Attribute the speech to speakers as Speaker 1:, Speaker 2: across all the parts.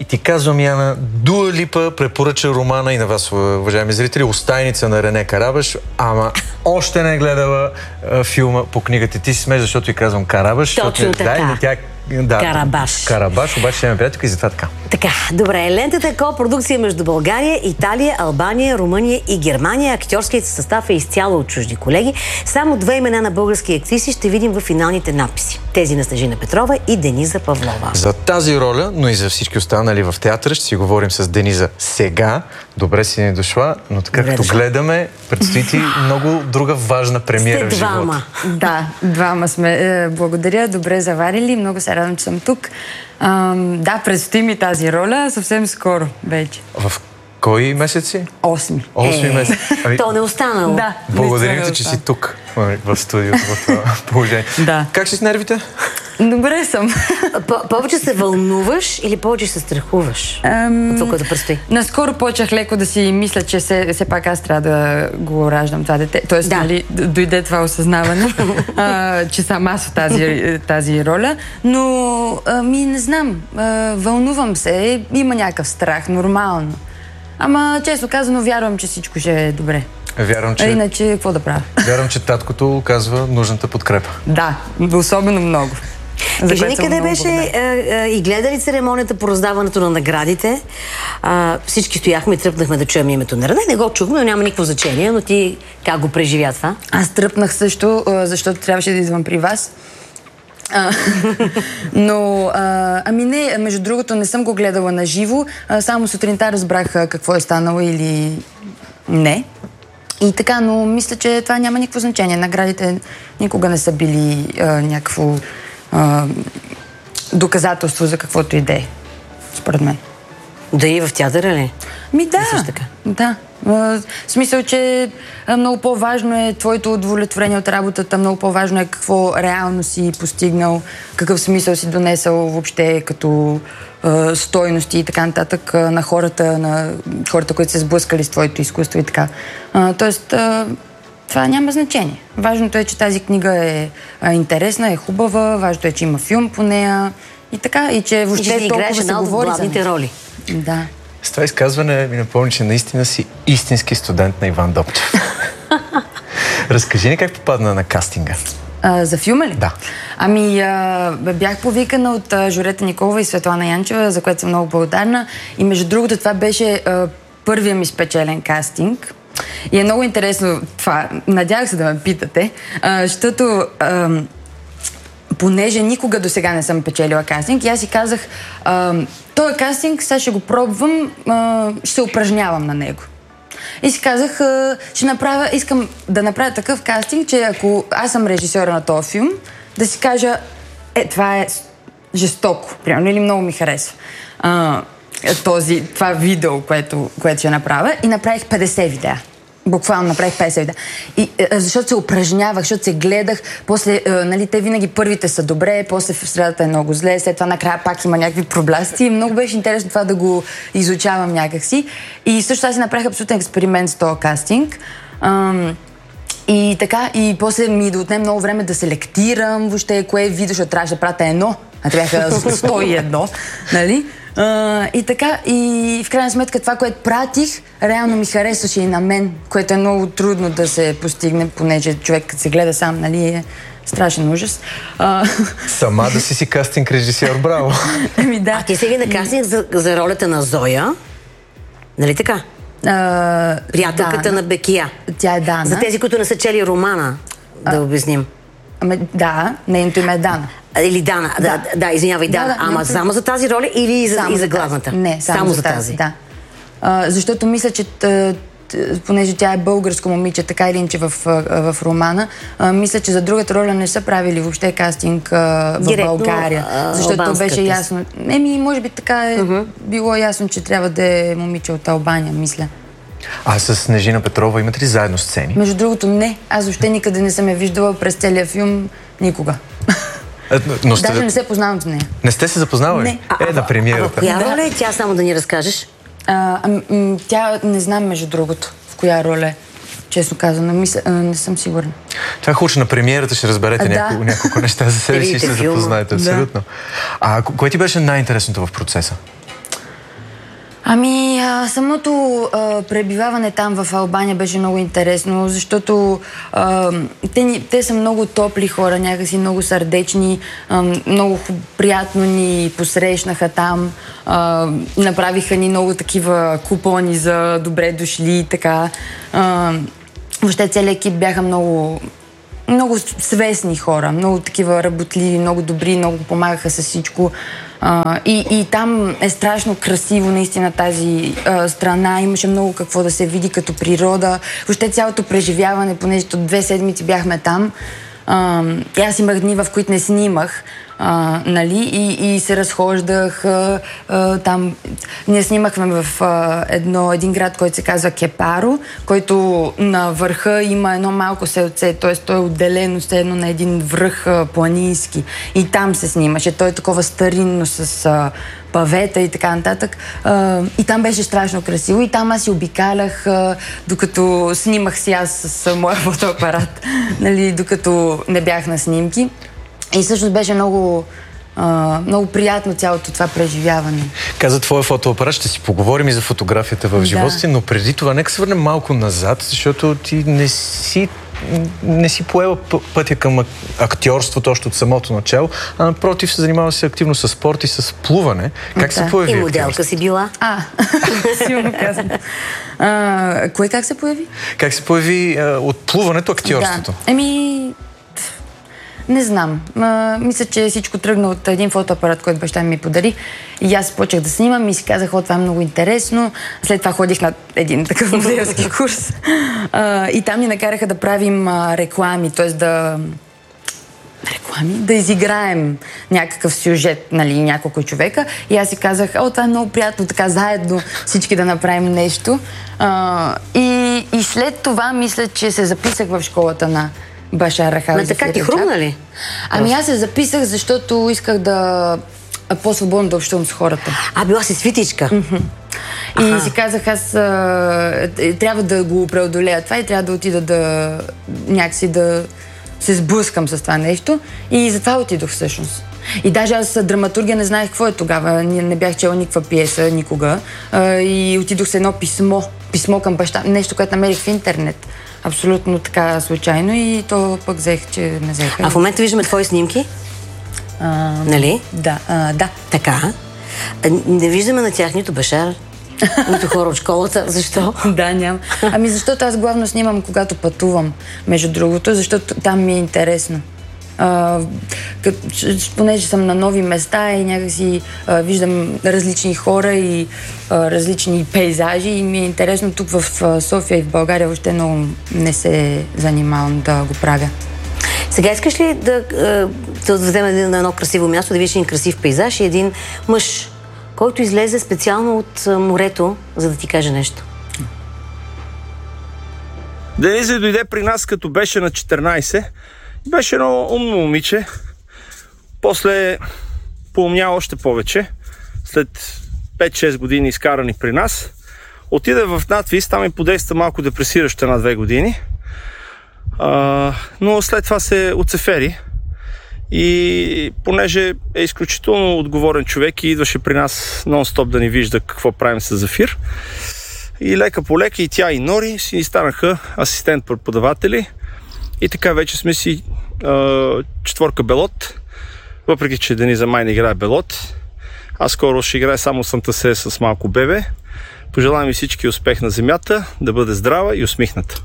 Speaker 1: И ти казвам, Яна, Дуа Липа препоръча романа и на вас, уважаеми зрители, Остайница на Рене Карабаш, ама още не е гледала филма по книгата. Ти си смееш, защото ти казвам Карабаш.
Speaker 2: Точно така. Карабаш.
Speaker 1: Карабаш, обаче ще ме приятелка и затова така.
Speaker 2: Така, добре. Лентата е копродукция между България, Италия, Албания, Румъния и Германия. Актьорският състав е изцяло от чужди колеги. Само 2 имена на български актриси ще видим в финалните надписи. Тези на Снежина Петрова и Дениза Павлова.
Speaker 1: За тази роля, но и за всички останали в театъра, ще си говорим с Дениза сега. Добре си ни дошла, но така като гледаме, предстои ти много друга важна премиера в живота.
Speaker 3: Да, двама сме. Благодаря, добре заварили. Много се радвам, че съм тук. Да, предстои ми тази роля съвсем скоро вече.
Speaker 1: В кой месец си?
Speaker 3: 8.
Speaker 1: 8 месец.
Speaker 2: То не останало.
Speaker 3: Да.
Speaker 1: Благодарим ти, че си тук в студиото, в това положение.
Speaker 3: Да.
Speaker 1: Как си с нервите?
Speaker 3: Добре съм.
Speaker 2: Повече се вълнуваш или повече се страхуваш от това, което предстои?
Speaker 3: Наскоро почнах леко да си мисля, че все пак аз трябва да го раждам това дете. Тоест, нали, дойде това осъзнаване, че съм аз в тази роля. Но не знам, вълнувам се, има някакъв страх, нормално. Ама, често казано, вярвам, че всичко ще е добре.
Speaker 1: Вярвам, че...
Speaker 3: Иначе, какво да правя?
Speaker 1: Вярвам, че таткото оказва нужната подкрепа.
Speaker 3: Да, особено много.
Speaker 2: Кажи ни, къде беше и гледа ли церемонията по раздаването на наградите? Всички стояхме и тръпнахме да чуем името на Рене. Не го чухме, но няма никакво значение. Но ти как го преживя това?
Speaker 3: Аз тръпнах също, защото трябваше да идвам при вас. Но, не, между другото, не съм го гледала на живо. Само сутринта разбрах какво е станало или не. И така, но мисля, че това няма никакво значение. Наградите никога не са били някакво доказателство за каквото и да е, според мен.
Speaker 2: Да и в театъра ли?
Speaker 3: Да. В смисъл, че много по-важно е твоето удовлетворение от работата, много по-важно е какво реално си постигнал, какъв смисъл си донесъл въобще като стойности и така нататък на хората, които се сблъскали с твоето изкуство и така. Тоест, това няма значение. Важното е, че тази книга е интересна, е хубава, важното е, че има филм по нея и така, и че въобще толкова се говори за нея.
Speaker 2: роли.
Speaker 3: Да.
Speaker 1: С това изказване ми напомни, че наистина си истински студент на Иван Допчев. Разкажи ни как попадна на кастинга.
Speaker 3: За филма ли?
Speaker 1: Да.
Speaker 3: Бях повикана от Жорета Николова и Светлана Янчева, за което съм много благодарна. И между другото, това беше първия ми спечелен кастинг. И е много интересно това. Надявах се да ме питате, защото понеже никога до сега не съм печелила кастинг, и аз си казах, този кастинг сега ще го пробвам, ще се упражнявам на него. И си казах, искам да направя такъв кастинг, че ако аз съм режисьора на този филм, да си кажа, това е жестоко, примерно, или много ми харесва. Това видео, което ще направя, и направих 50 видеа. Буквално направих 50 видеа. И защото се упражнявах, защото се гледах, после, те винаги първите са добре, после в средата е много зле, след това накрая пак има някакви пробласти. Много беше интересно това да го изучавам някакси. И също аз си направих абсолютен експеримент с този кастинг. И така, и после ми да отнем много време да селектирам въобще кое видео, защото трябваше да пратя едно, а трябваха 101, нали? И така, и в крайна сметка това, което пратих, реално ми харесваше и на мен, което е много трудно да се постигне, понеже човек, като се гледа сам, нали, е страшен ужас.
Speaker 1: Сама да си кастинг режисьор, браво!
Speaker 2: Да. А ти сега на кастинг за ролята на Зоя, нали така? Приятелката на Бекия.
Speaker 3: Тя е Дана.
Speaker 2: За тези, които не са чели романа, да обясним.
Speaker 3: Да, нейното име е Дана.
Speaker 2: Или Дана, да, извинявай, Дана. Ама само за тази роля или и за главната?
Speaker 3: Не, само за тази. Да. Защото мисля, че понеже тя е българско момиче, така или иначе в романа, мисля, че за другата роля не са правили въобще кастинг в България. Защото то беше ясно. Може би така е било ясно, че трябва да е момиче от Албания, мисля.
Speaker 1: А с Снежина Петрова имате ли заедно сцени?
Speaker 3: Между другото, не. Аз въобще никъде не съм я виждала през целия филм. Никога. Даже не се познавам с нея.
Speaker 1: Не сте се запознавали?
Speaker 3: Не.
Speaker 1: На премиерата.
Speaker 2: Коя роля е тя, само да ни разкажеш?
Speaker 3: Тя не знам, между другото, в коя роля е. Честно казано, не съм сигурна.
Speaker 1: Това е хубаво, на премиерата ще разберете няколко неща за себе си и ще се запознаете. Абсолютно. А кое ти беше най-интересното в процеса?
Speaker 3: Самото пребиваване там в Албания беше много интересно, защото те са много топли хора, някакси много сърдечни, много приятно ни посрещнаха там, направиха ни много такива купони за добре дошли и така. Въобще целият екип бяха много свестни хора, много такива работливи, много добри, много помагаха с всичко. И там е страшно красиво, наистина, тази страна. Имаше много какво да се види като природа. Въобще цялото преживяване, понеже 2 седмици бяхме там. И аз имах дни, в които не снимах, нали, и се разхождах там. Ние снимахме в един град, който се казва Кепаро, който на върха има едно малко селце, т.е. той е отделено все едно на един връх планински. И там се снимаше. Той е такова старинно с павета и така нататък. И там беше страшно красиво. И там аз си обикалях, докато снимах си аз с моя фотоапарат, нали, докато не бях на снимки. И също беше много приятно цялото това преживяване.
Speaker 1: Каза твоя фотоапарат, ще си поговорим и за фотографията в живота си, но преди това нека се върнем малко назад, защото ти не си поела пътя към актьорството още от самото начало, а напротив се занимава се активно с спорт и с плуване. Как се появи
Speaker 2: и моделка си била?
Speaker 3: Силно казвам. Кое как се появи?
Speaker 1: Как се появи от плуването актьорството?
Speaker 3: Не знам. Мисля, че всичко тръгна от един фотоапарат, който баща ми подари. И аз почнах да снимам и си казах, това е много интересно. След това ходих на един такъв моделски курс. И там ни накараха да правим реклами, т.е. да изиграем някакъв сюжет, нали, няколко човека. И аз си казах, това е много приятно, така заедно всички да направим нещо. И след това мисля, че се записах в школата на Башар Рахал.
Speaker 2: Така ти хрумна ли?
Speaker 3: Аз се записах, защото исках да по-свободно да общувам с хората.
Speaker 2: Била си светичка.
Speaker 3: И си казах, аз трябва да го преодолея това и трябва да отида някакси да се сблъскам с това нещо. И затова отидох всъщност. И даже аз драматургия не знаех какво е тогава. Не бях чела никаква пиеса никога. И отидох с едно писмо към баща. Нещо, което намерих в интернет. Абсолютно така случайно и то пък взех, че не взеха.
Speaker 2: В момента виждаме твои снимки? Нали?
Speaker 3: Да.
Speaker 2: Така. Не виждаме на тях нито Башар, нито хора от школата. Защо?
Speaker 3: Да, няма. Защото аз главно снимам, когато пътувам, между другото, защото там ми е интересно. Понеже съм на нови места и някакси виждам различни хора и различни пейзажи и ми е интересно. Тук в София и в България въобще много не се занимавам да го правя.
Speaker 2: Сега искаш ли да вземем на едно красиво място, да видиш един красив пейзаж и един мъж, който излезе специално от морето, за да ти каже нещо?
Speaker 4: Денизе дойде при нас, като беше на 14. Беше едно умно момиче. После поумня още повече. След 5-6 години изкарани при нас. Отиде в надвис, там и подейства малко депресиращо 1-2 години. Но след това се оцефери. И понеже е изключително отговорен човек и идваше при нас нон-стоп да ни вижда какво правим с Зафир. И лека по лека и тя и Нори си ни станаха асистент-преподаватели. И така вече сме си 4 белот, въпреки че Дениза май не играе белот. Аз скоро ще играе само Сантасе с малко бебе. Пожелавам и всички успех на земята, да бъде здрава и усмихната.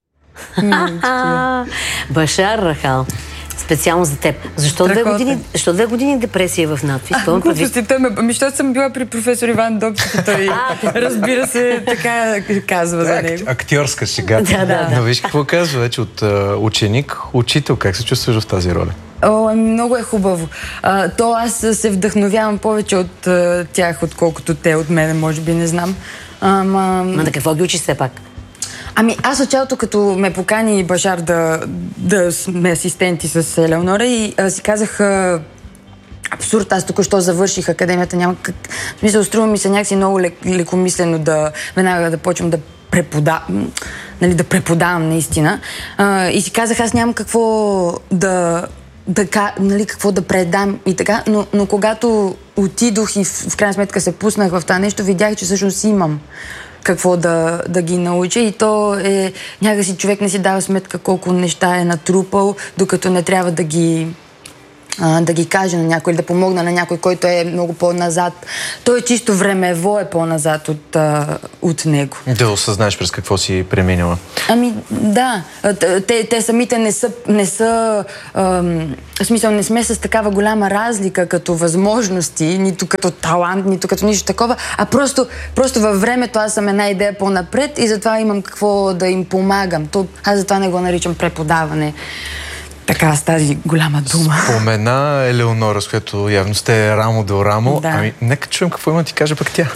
Speaker 2: Башар Рахал, специално за теб. Защо 2 години депресия в надпис?
Speaker 3: Защото съм била при професор Иван Добчев и той, разбира се, така казва за него.
Speaker 1: Актьорска шега.
Speaker 2: Да.
Speaker 1: Но виж какво казва вече от ученик, учител. Как се чувстваш в тази роля?
Speaker 3: Много е хубаво. Аз се вдъхновявам повече от тях, отколкото те от мене, може би, не знам.
Speaker 2: Да какво ги учиш все пак?
Speaker 3: Аз началото, като ме покани Башар да сме асистенти с Елеонора и си казах абсурд, аз току-що завърших академията, няма как... В смисъл, струва ми се някакси много лекомислено веднага да почвам да преподавам наистина. И си казах, аз нямам какво какво да предам и така, но когато отидох и в крайна сметка се пуснах в това нещо, видях, че всъщност имам какво да ги науча и то е някакси човек не си дава сметка колко неща е натрупал, докато не трябва да ги каже на някой или да помогна на някой, който е много по-назад. Той е чисто времево е по-назад от него.
Speaker 1: Да осъзнаеш през какво си преминала.
Speaker 3: Ами да, те самите не са в смисъл не сме с такава голяма разлика като възможности, нито като талант, нито като нищо такова, а просто във времето аз съм една идея по-напред и затова имам какво да им помагам. Аз затова не го наричам преподаване. Така, с тази голяма дума.
Speaker 1: Спомена Елеонора, с която явно сте рамо до рамо.
Speaker 3: Да.
Speaker 1: Ами, нека чуем какво има да ти каже пък тя.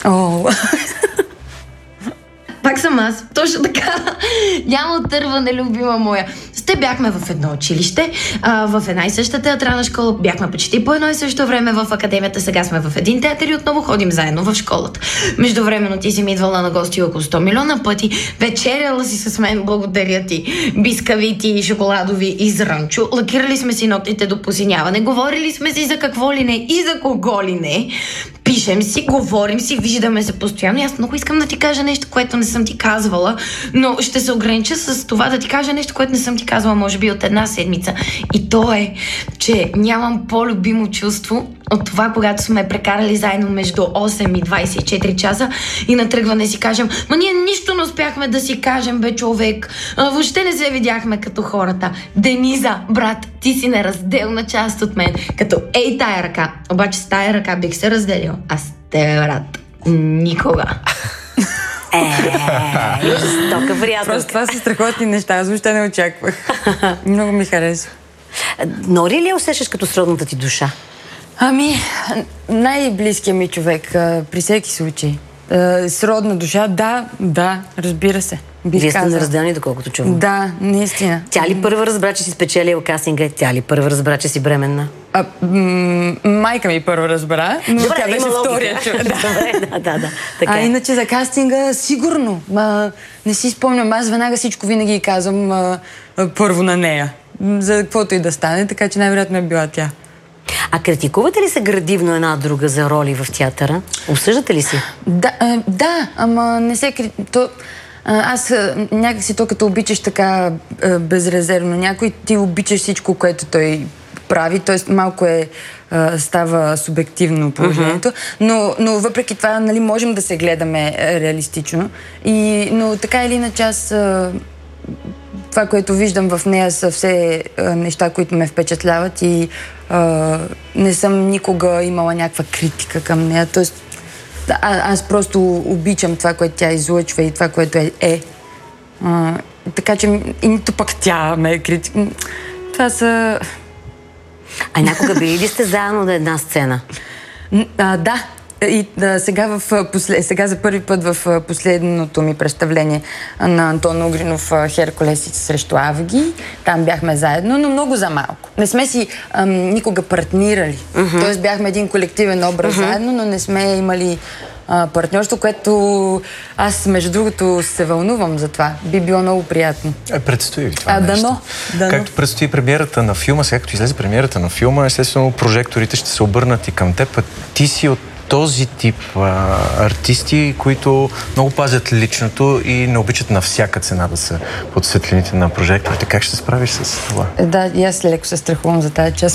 Speaker 5: Пак съм аз. Точно така. Няма отърване, любима моя. С те бяхме в едно училище, в една и съща театрална школа, бяхме почти по едно и също време в академията, сега сме в един театър и отново ходим заедно в школата. Междувременно ти си ми идвала на гости около 100 милиона пъти, вечеряла си с мен, благодаря ти, бискавити и шоколадови изранчо, лакирали сме си ногтите до посиняване, говорили сме си за какво ли не и за кого ли не, пишем си, говорим си, виждаме се постоянно и аз много искам да ти кажа нещо, което не съм ти казвала, но ще се огранича с това да ти кажа нещо, което не съм ти казвала, може би от една седмица. И то е, че нямам по-любимо чувство от това, когато сме прекарали заедно между 8 и 24 часа и на тръгване си кажем, ма ние нищо не успяхме да си кажем, бе човек. Въобще не се видяхме като хората. Дениза, брат, ти си неразделна част от мен. Като ей тая ръка. Обаче с тая ръка бих се разделил. А с те, брат, никога.
Speaker 2: Жестока приятелка.
Speaker 3: Просто това са страхотни неща, аз въобще не очаквах. Много ми харесва.
Speaker 2: Нори ли усещаш като сродната ти душа?
Speaker 3: Ами, най-близкият ми човек, при всеки случай. Сродна душа, да, разбира се.
Speaker 2: Вие сте неразделни, доколкото чувам.
Speaker 3: Да, наистина.
Speaker 2: Тя ли първа разбра, че си спечелила кастинга? Тя ли първа разбра, че си бременна?
Speaker 3: Майка ми първа разбра, но
Speaker 2: добре,
Speaker 3: тя беше втория човек.
Speaker 2: Да. Така
Speaker 3: иначе за кастинга, сигурно. Не си спомням, аз веднага всичко винаги казвам първо на нея. За каквото и да стане, така че най-вероятно е била тя.
Speaker 2: А критикувате ли се градивно една друга за роли в театъра? Обсъждате ли си?
Speaker 3: Да, ама не се аз някакси то като обичаш така безрезервно някой, ти обичаш всичко, което той прави, т.е. малко става субективно положението, но въпреки това, нали, можем да се гледаме реалистично. Но така или иначе аз това, което виждам в нея са все неща, които ме впечатляват и не съм никога имала някаква критика към нея. Тоест, аз просто обичам това, което тя излъчва и това, което е. Така че и нито пък тя ме е критика. Това са...
Speaker 2: А някога били ли сте заедно на една сцена?
Speaker 3: Да. И сега за първи път в последното ми представление на Антон Угринов Херкулес срещу Авги, там бяхме заедно, но много за малко. Не сме си никога партнирали. Тоест бяхме един колективен образ заедно, но не сме имали партньорство, което аз, между другото, се вълнувам за това. Би било много приятно.
Speaker 1: Предстои ви това нещо.
Speaker 3: Дано.
Speaker 1: Както предстои премиерата на филма, сега като излезе премиерата на филма, естествено прожекторите ще се обърнат и към теб. Ти си от този тип артисти, които много пазят личното и не обичат на всяка цена да са под светлините на прожекторите. Как ще се справиш с това?
Speaker 3: Да, и аз леко се страхувам за тази част.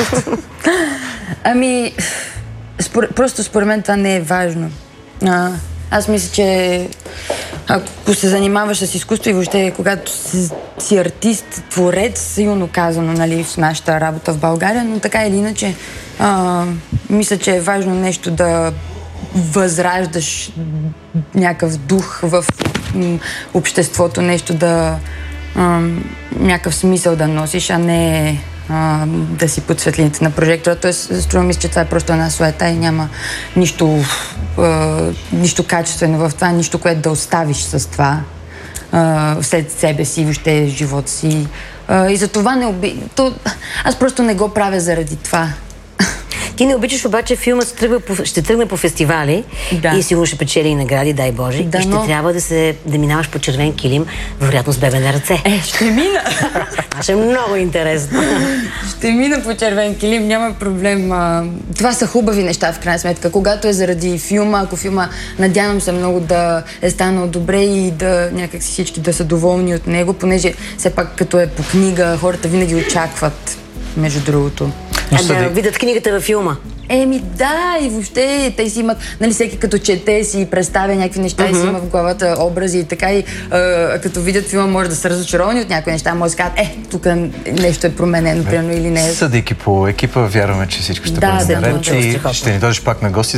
Speaker 3: Ами, просто според мен това не е важно. Аз мисля, че ако се занимаваш с изкуство и въобще когато си артист, творец, силно казано, нали, в нашата работа в България, но така или иначе мисля, че е важно нещо да възраждаш някакъв дух в обществото, нещо да някакъв смисъл да носиш, а не да си под светлините на прожектора. Тоест, струва ми се, че това е просто една суета и няма нищо качествено в това, нищо, което да оставиш с това след себе си, въобще живота си. И за това аз просто не го правя заради това.
Speaker 2: Ти не обичаш обаче филмът ще тръгне по фестивали и сигурно ще печели и награди, дай Боже. И ще трябва да минаваш по червен килим, вероятно с бебе на ръце.
Speaker 3: Ще мина.
Speaker 2: Ще е много интересно.
Speaker 3: Ще мина по червен килим, няма проблем. Това са хубави неща в крайна сметка. Когато е заради филма, ако филма надявам се много да е станал добре и да някак си всички да са доволни от него, понеже все пак като е по книга, хората винаги очакват, между другото.
Speaker 2: Да видят книгата във филма.
Speaker 3: Да, и въобще те си имат, нали, всеки като чете си представя някакви неща и си има в главата образи и така и като видят филма може да са разочаровани от някои неща, може да кажат, тук нещо е променено, примерно или не.
Speaker 1: Съдейки по екипа, вярваме, че всичко ще бъде наред и ще ни дойдеш пак на гости.